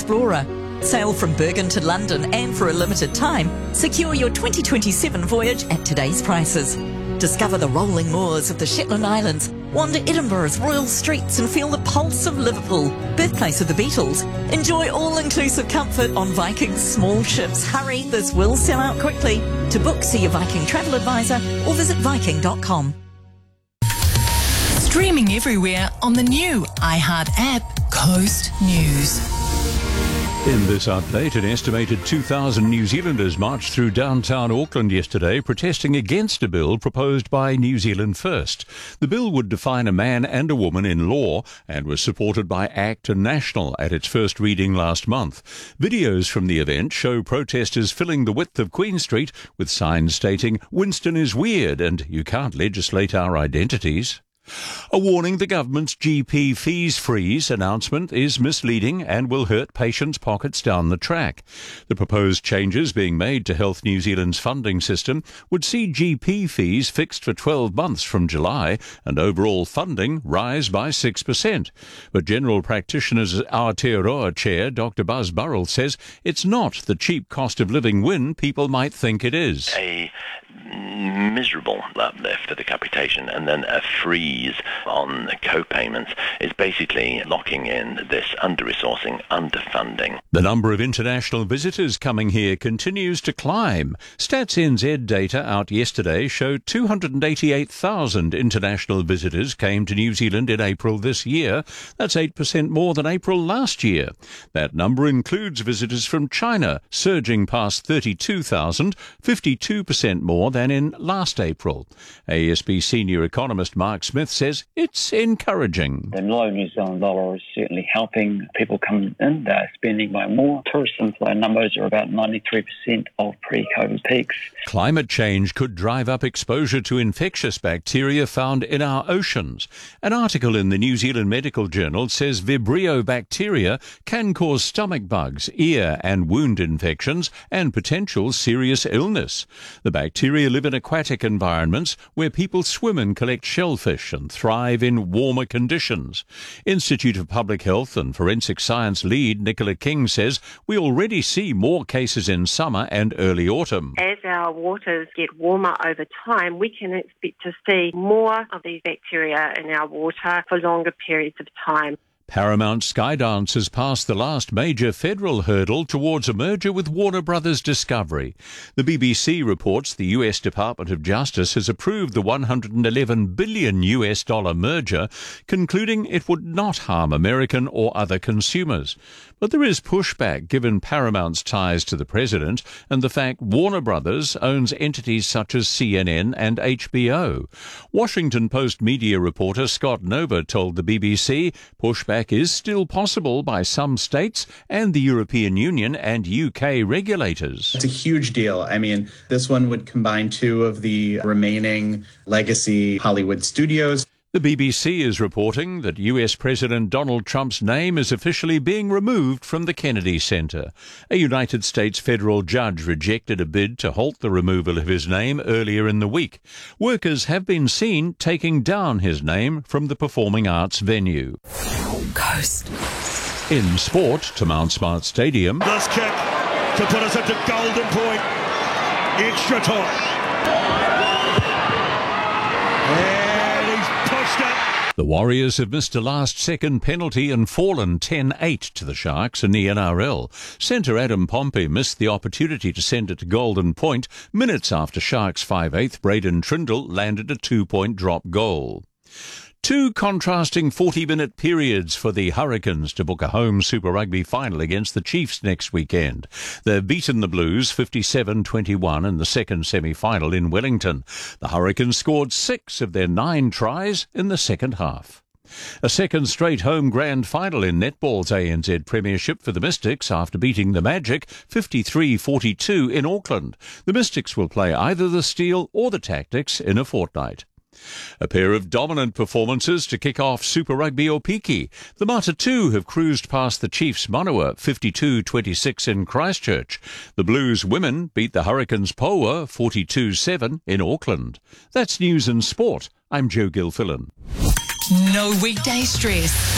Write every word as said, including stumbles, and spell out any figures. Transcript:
Explorer. Sail from Bergen to London and for a limited time, secure your twenty twenty-seven voyage at today's prices. Discover the rolling moors of the Shetland Islands, wander Edinburgh's royal streets and feel the pulse of Liverpool, birthplace of the Beatles. Enjoy all-inclusive comfort on Viking's small ships. Hurry, this will sell out quickly. To book, see your Viking travel advisor or visit viking dot com. Streaming everywhere on the new iHeart app, Coast News. In this update, an estimated two thousand New Zealanders marched through downtown Auckland yesterday protesting against a bill proposed by New Zealand First. The bill would define a man and a woman in law and was supported by ACT and National at its first reading last month. Videos from the event show protesters filling the width of Queen Street with signs stating, "Winston is weird" and "You can't legislate our identities." A warning: the government's G P fees freeze announcement is misleading and will hurt patients' pockets down the track. The proposed changes being made to Health New Zealand's funding system would see G P fees fixed for twelve months from July and overall funding rise by six percent. But General Practitioners Aotearoa Chair Doctor Buzz Burrell says it's not the cheap cost of living win people might think it is. A miserable uplift for the capitation and then a freeze on co-payments is basically locking in this under-resourcing, underfunding. The number of international visitors coming here continues to climb. Stats N Z data out yesterday showed two hundred eighty-eight thousand international visitors came to New Zealand in April this year. That's eight percent more than April last year. That number includes visitors from China, surging past thirty-two thousand, fifty-two percent more than in last April. A S B senior economist Mark Smith says it's encouraging. The low New Zealand dollar is certainly helping people come in. They're spending by more. Tourist inflow numbers are about ninety-three percent of pre-COVID peaks. Climate change could drive up exposure to infectious bacteria found in our oceans. An article in the New Zealand Medical Journal says Vibrio bacteria can cause stomach bugs, ear and wound infections and potential serious illness. The bacteria live in aquatic environments where people swim and collect shellfish and thrive in warmer conditions. Institute of Public Health and Forensic Science lead Nicola King says we already see more cases in summer and early autumn. As our waters get warmer over time, we can expect to see more of these bacteria in our water for longer periods of time. Paramount Skydance has passed the last major federal hurdle towards a merger with Warner Brothers Discovery. The B B C reports the U S Department of Justice has approved the one hundred eleven billion U S dollar merger, concluding it would not harm American or other consumers. But there is pushback given Paramount's ties to the president and the fact Warner Brothers owns entities such as C N N and H B O. Washington Post media reporter Scott Nova told the B B C pushback is still possible by some states and the European Union and U K regulators. It's a huge deal. I mean, this one would combine two of the remaining legacy Hollywood studios. The B B C is reporting that U S President Donald Trump's name is officially being removed from the Kennedy Center. A United States federal judge rejected a bid to halt the removal of his name earlier in the week. Workers have been seen taking down his name from the performing arts venue. Coast. In sport, to Mount Smart Stadium. This kick to put us into golden point. Extra time. The Warriors have missed a last-second penalty and fallen ten eight to the Sharks in the N R L. Centre Adam Pompey missed the opportunity to send it to golden point minutes after Sharks five eighth Braden Trindle landed a two-point drop goal. Two contrasting forty-minute periods for the Hurricanes to book a home Super Rugby final against the Chiefs next weekend. They've beaten the Blues fifty-seven twenty-one in the second semi-final in Wellington. The Hurricanes scored six of their nine tries in the second half. A second straight home grand final in netball's A N Z Premiership for the Mystics after beating the Magic fifty-three forty-two in Auckland. The Mystics will play either the Steel or the Tactics in a fortnight. A pair of dominant performances to kick off Super Rugby Opiki. The Matatu have cruised past the Chiefs Manawa fifty-two twenty-six in Christchurch. The Blues women beat the Hurricanes Poa forty-two seven in Auckland. That's news and sport. I'm Joe Gilfillan. No weekday stress.